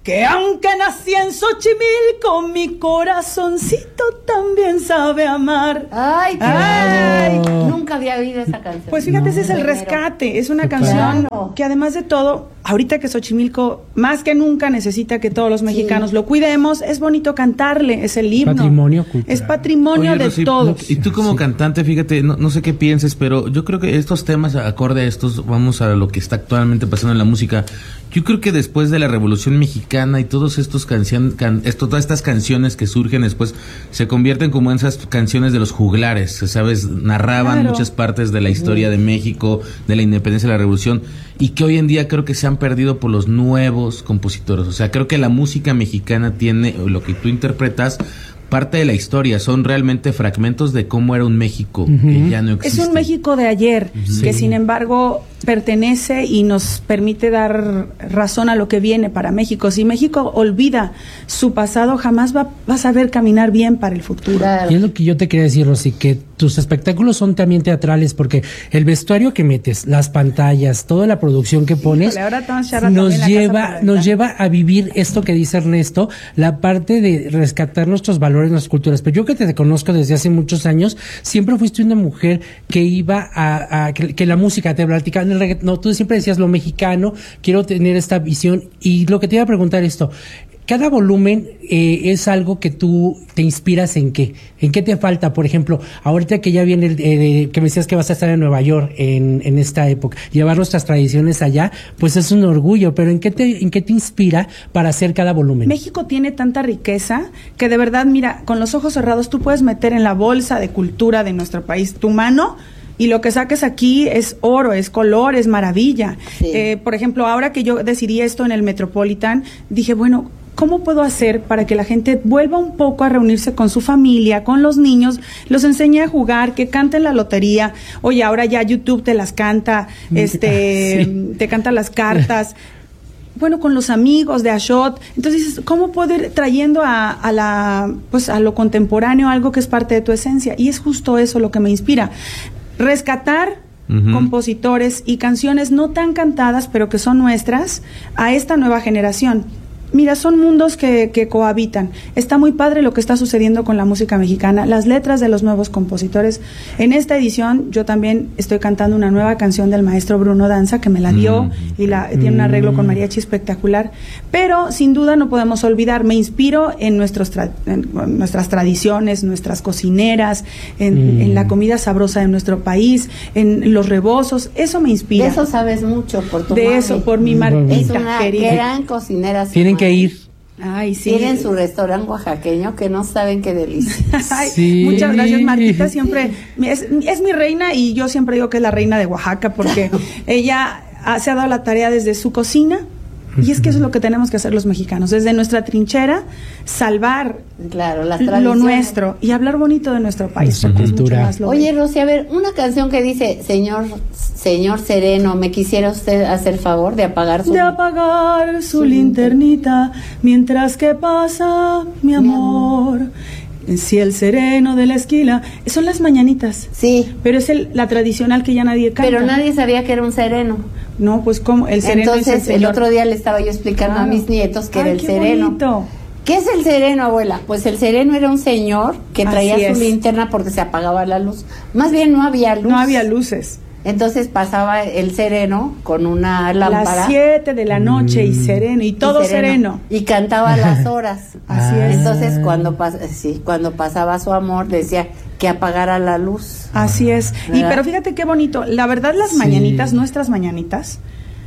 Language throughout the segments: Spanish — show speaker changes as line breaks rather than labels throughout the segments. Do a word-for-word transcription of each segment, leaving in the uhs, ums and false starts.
que aunque nací en Xochimilco, mi corazoncito también sabe amar.
Ay, qué Ay. Nunca había oído esa canción.
Pues fíjate, no, ese es el rescate. Es una canción
claro.
que además de todo, ahorita que Xochimilco más que nunca necesita que todos los mexicanos sí. lo cuidemos, es bonito cantarle, es el himno.
Patrimonio cultural.
Es patrimonio Oye, de Rosy, todos.
Y tú como sí. cantante, fíjate, no, no sé qué pienses, pero yo creo que estos temas, acorde a estos, vamos a lo que está actualmente pasando en la música. Yo creo que después de la Revolución Mexicana y todos estos canciones, can, esto, todas estas canciones que surgen después se convierten como en esas canciones de los juglares, ¿sabes? Narraban claro. muchas partes de la historia de México, de la independencia de la Revolución, y que hoy en día creo que se han perdido por los nuevos compositores. O sea, creo que la música mexicana tiene, lo que tú interpretas, parte de la historia, son realmente fragmentos de cómo era un México uh-huh. que ya no existe.
Es un México de ayer, uh-huh. que sin embargo pertenece y nos permite dar razón a lo que viene para México. Si México olvida su pasado, jamás va, va a saber caminar bien para el futuro.
Y es lo que yo te quería decir, Rosy, que tus espectáculos son también teatrales, porque el vestuario que metes, las pantallas, toda la producción que pones, Híjole, nos lleva, nos lleva a vivir esto que dice Ernesto, la parte de rescatar nuestros valores, nuestras culturas. Pero yo que te conozco desde hace muchos años, siempre fuiste una mujer que iba a, a que, que la música te platicaba. No, tú siempre decías lo mexicano, quiero tener esta visión. Y lo que te iba a preguntar esto, cada volumen eh, es algo que tú te inspiras en qué, en qué te falta. Por ejemplo, ahorita que ya viene, el, eh, que me decías que vas a estar en Nueva York en, en esta época, llevar nuestras tradiciones allá, pues es un orgullo, pero ¿en qué te, en qué te inspira para hacer cada volumen?
México tiene tanta riqueza que de verdad, mira, con los ojos cerrados tú puedes meter en la bolsa de cultura de nuestro país tu mano, y lo que saques aquí es oro, es color, es maravilla. Sí. Eh, por ejemplo, ahora que yo decidí esto en el Metropolitan, dije, bueno, ¿cómo puedo hacer para que la gente vuelva un poco a reunirse con su familia, con los niños, los enseñe a jugar, que canten la lotería? Oye, ahora ya YouTube te las canta, este, sí. te canta las cartas. Bueno, con los amigos de Ashot. Entonces, ¿cómo puedo ir trayendo a, a la, pues, a lo contemporáneo algo que es parte de tu esencia? Y es justo eso lo que me inspira. Rescatar uh-huh. compositores y canciones no tan cantadas, pero que son nuestras, a esta nueva generación. Mira, son mundos que, que cohabitan. Está muy padre lo que está sucediendo con la música mexicana, las letras de los nuevos compositores. En esta edición yo también estoy cantando una nueva canción del maestro Bruno Danza, que me la dio mm. y la, tiene un arreglo con mariachi espectacular. Pero sin duda no podemos olvidar, me inspiro en, nuestros tra- en nuestras tradiciones, nuestras cocineras, en, mm. en la comida sabrosa de nuestro país, en los rebozos. Eso me inspira.
De eso sabes mucho por tu
De
mami.
eso, por mi Martita
es una
querida.
gran cocinera.
Tienen que ir.
Ay, sí.
Tienen su restaurante oaxaqueño que no saben qué delicia.
Ay,
sí.
Muchas gracias, Martita. Siempre es, es mi reina, y yo siempre digo que es la reina de Oaxaca, porque ella ha, se ha dado la tarea desde su cocina. Y es que eso es lo que tenemos que hacer los mexicanos, desde nuestra trinchera, salvar
claro, las
lo nuestro y hablar bonito de nuestro país.
Nuestra cultura.
Oye, Rosy, a ver, una canción que dice, señor, señor sereno, ¿me quisiera usted hacer favor de apagar su...
De apagar su linternita, mientras que pasa mi amor. Si el sereno de la esquila, son las mañanitas.
Sí.
Pero es el, la tradicional que ya nadie canta.
Pero nadie sabía que era un sereno.
No, pues como el sereno.
Entonces,
es el,
el otro día le estaba yo explicando claro. a mis nietos que Ay, era el
qué
sereno.
Bonito.
¿Qué es el sereno, abuela? Pues el sereno era un señor que traía Así su es. linterna porque se apagaba la luz. Más bien no había luz.
No había luces.
Entonces pasaba el sereno con una lámpara.
Las siete de la noche mm. y sereno, y todo y sereno. sereno.
Y cantaba las horas.
Así es.
Entonces cuando, pas- sí, cuando pasaba su amor decía que apagara la luz.
Así es. ¿Verdad? Y pero fíjate qué bonito. La verdad, las sí. mañanitas, nuestras mañanitas,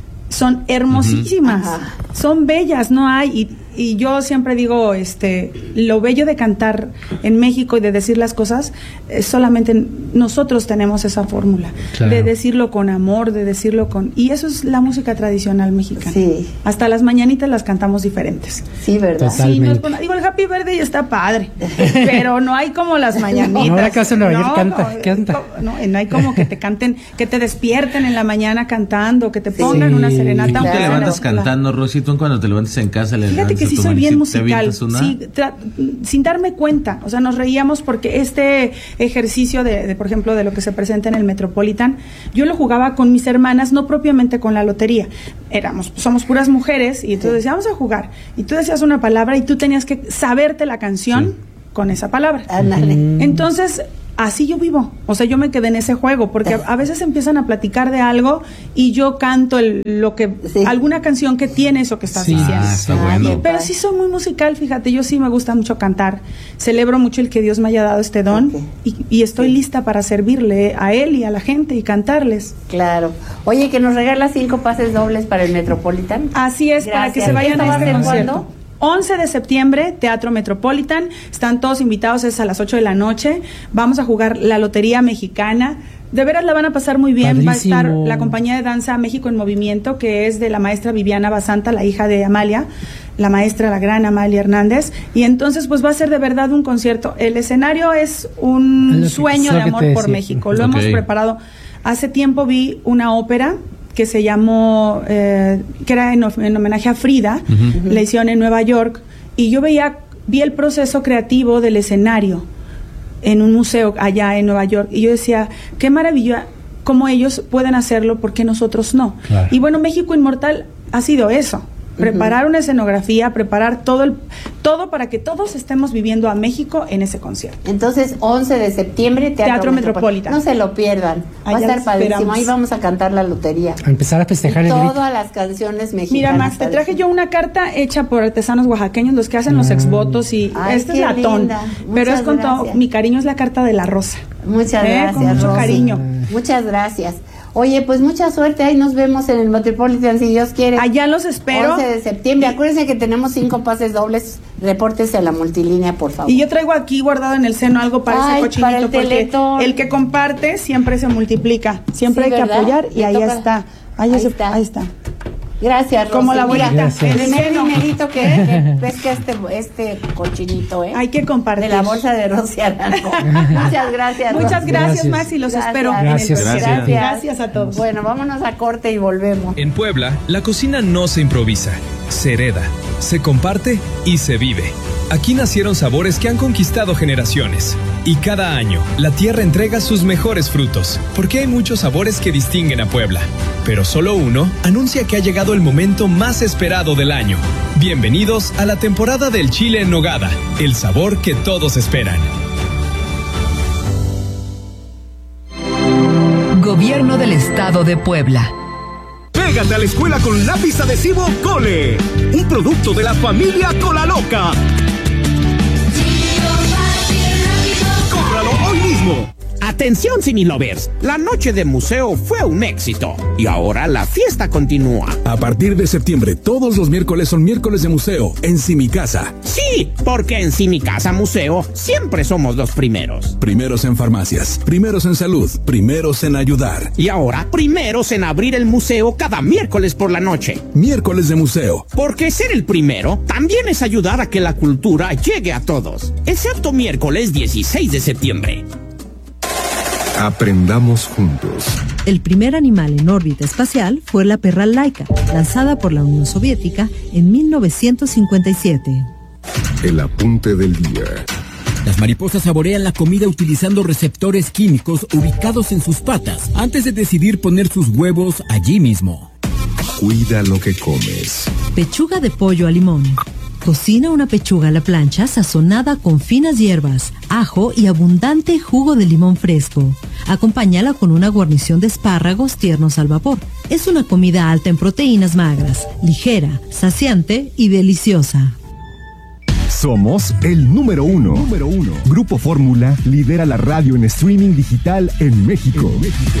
son hermosísimas. Uh-huh. Son bellas, no hay... Y, y yo siempre digo, este, lo bello de cantar en México y de decir las cosas, eh, solamente nosotros tenemos esa fórmula, claro. de decirlo con amor, de decirlo con... Y eso es la música tradicional mexicana.
Sí.
Hasta las mañanitas las cantamos diferentes.
Sí, ¿verdad?
Sí, no es, digo, el Happy Birthday está padre, pero no hay como las mañanitas.
No, ahora acaso no,
no,
canta,
no,
canta.
No, no hay como que te canten, que te despierten en la mañana cantando, que te pongan
sí.
una serenata.
Y tú te
claro.
levantas cantando, Rosy, tú cuando te levantas en casa le
Fíjate
levantas
que sí soy bien musical, sí, tra- sin darme cuenta, o sea, nos reíamos porque este ejercicio de, de, por ejemplo, de lo que se presenta en el Metropolitan, yo lo jugaba con mis hermanas, no propiamente con la lotería, éramos, somos puras mujeres, y entonces decíamos, vamos a jugar, y tú decías una palabra y tú tenías que saberte la canción sí. con esa palabra.
Ándale.
Entonces, así yo vivo, o sea, yo me quedé en ese juego, porque a, a veces empiezan a platicar de algo y yo canto el, lo que, sí. alguna canción que tiene eso que estás
sí.
diciendo.
Ah, está bueno.
Pero sí soy muy musical, fíjate, yo sí me gusta mucho cantar, celebro mucho el que Dios me haya dado este don, okay. y, y estoy sí. lista para servirle a él y a la gente y cantarles.
Claro. Oye, que nos regala cinco pases dobles para el Metropolitan.
Así es, Gracias. Para que se vayan a este concierto. once de septiembre, Teatro Metropolitan, están todos invitados, es a las ocho de la noche, vamos a jugar la Lotería Mexicana, de veras la van a pasar muy bien. Padrísimo. Va a estar la compañía de danza México en Movimiento, que es de la maestra Viviana Basanta, la hija de Amalia, la maestra, la gran Amalia Hernández, y entonces pues va a ser de verdad un concierto. El escenario es un sueño de amor por México, lo okay. hemos preparado. Hace tiempo vi una ópera que se llamó, eh, que era en, en homenaje a Frida, uh-huh. la hicieron en Nueva York, y yo veía, vi el proceso creativo del escenario en un museo allá en Nueva York, y yo decía, qué maravilla, cómo ellos pueden hacerlo, ¿por qué nosotros no? Claro. Y bueno, México Inmortal ha sido eso, preparar uh-huh. una escenografía, preparar todo el todo para que todos estemos viviendo a México en ese concierto.
Entonces, once de septiembre, Teatro,
Teatro Metropolitan.
No se lo pierdan. Va Allá a estar padrísimo. Ahí vamos a cantar la lotería.
A empezar a festejar
y
el
todas
grito.
las canciones mexicanas.
Mira, Max, te traje yo una carta hecha por artesanos oaxaqueños, los que hacen mm. los exvotos, y
Ay,
este es latón, pero es con gracias. todo, mi cariño es la carta de la rosa.
Muchas
¿Eh?
gracias,
con mucho
Rosy.
cariño.
Muchas gracias. Oye, pues mucha suerte, ahí nos vemos en el Metropolitan, si Dios quiere.
Allá los espero.
once de septiembre, acuérdense que tenemos cinco pases dobles, repórtese a la multilínea, por favor.
Y yo traigo aquí guardado en el seno algo para Ay, ese cochinito,
para el
porque
teletón.
El que comparte siempre se multiplica, siempre
sí,
hay
¿verdad?
que apoyar, y ahí
toca.
está, ahí,
Ahí
se,
está.
ahí está.
Gracias, Rosy.
Como la abuelita,
en el seno. Dinerito que, que pesca este, este cochinito, ¿eh?
Hay que compartir.
De la bolsa de Rosy Arango. Muchas gracias,
Muchas
Rosy.
gracias, Max, y los
gracias.
espero.
Gracias.
En el
Gracias.
Gracias a todos.
Bueno, vámonos a corte y volvemos.
En Puebla, la cocina no se improvisa, se hereda, se comparte y se vive. Aquí nacieron sabores que han conquistado generaciones. Y cada año, la tierra entrega sus mejores frutos, porque hay muchos sabores que distinguen a Puebla. Pero solo uno anuncia que ha llegado el momento más esperado del año. Bienvenidos a la temporada del chile en nogada, el sabor que todos esperan.
Gobierno del Estado de Puebla.
Pégate a la escuela con lápiz adhesivo Cole, un producto de la familia Colaloca. ¡Cómpralo hoy mismo!
Atención, Cinelovers, la noche de museo fue un éxito y ahora la fiesta continúa.
A partir de septiembre, todos los miércoles son miércoles de museo en Simicasa.
Sí, porque en Simicasa Museo siempre somos los primeros.
Primeros en farmacias, primeros en salud, primeros en ayudar.
Y ahora, primeros en abrir el museo cada miércoles por la noche.
Miércoles de museo.
Porque ser el primero también es ayudar a que la cultura llegue a todos. Excepto miércoles dieciséis de septiembre.
Aprendamos juntos.
El primer animal en órbita espacial fue la perra Laika, lanzada por la Unión Soviética en mil novecientos cincuenta y siete.
El apunte del día.
Las mariposas saborean la comida utilizando receptores químicos ubicados en sus patas antes de decidir poner sus huevos allí mismo.
Cuida lo que comes.
Pechuga de pollo a limón. Cocina una pechuga a la plancha sazonada con finas hierbas, ajo y abundante jugo de limón fresco. Acompáñala con una guarnición de espárragos tiernos al vapor. Es una comida alta en proteínas magras, ligera, saciante y deliciosa.
Somos el número uno. Número uno. Grupo Fórmula lidera la radio en streaming digital en México. En México.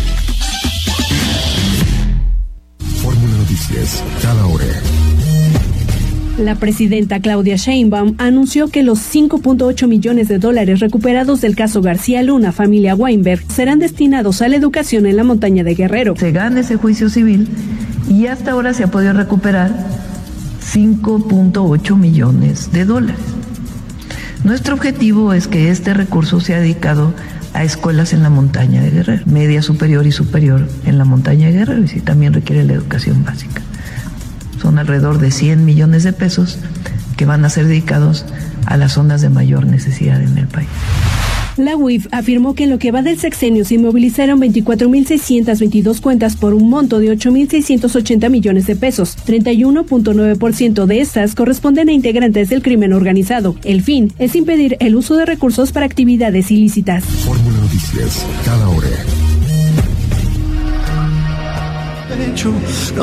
Fórmula Noticias, cada hora.
La presidenta Claudia Sheinbaum anunció que los cinco punto ocho millones de dólares recuperados del caso García Luna, familia Weinberg, serán destinados a la educación en la montaña de Guerrero.
Se gana ese juicio civil y hasta ahora se ha podido recuperar cinco punto ocho millones de dólares. Nuestro objetivo es que este recurso sea dedicado a escuelas en la montaña de Guerrero, media superior y superior en la montaña de Guerrero, y si también requiere la educación básica. Son alrededor de cien millones de pesos que van a ser dedicados a las zonas de mayor necesidad en el país.
La U I F afirmó que en lo que va del sexenio se inmovilizaron veinticuatro mil seiscientas veintidós cuentas por un monto de ocho mil seiscientos ochenta millones de pesos. treinta y uno punto nueve por ciento de estas corresponden a integrantes del crimen organizado. El fin es impedir el uso de recursos para actividades ilícitas.
Fórmula Noticias, cada hora.